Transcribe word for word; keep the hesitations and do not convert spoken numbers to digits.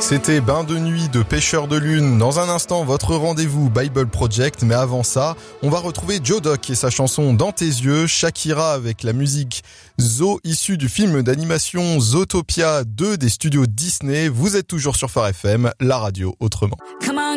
C'était Bain de nuit de Pêcheur de lune. Dans un instant, votre rendez-vous Bible Project. Mais avant ça, on va retrouver Joe Doc et sa chanson Dans tes yeux, Shakira avec la musique Zo issue du film d'animation Zootopia deux des studios Disney. Vous êtes toujours sur Phare F M, la radio autrement. Come on.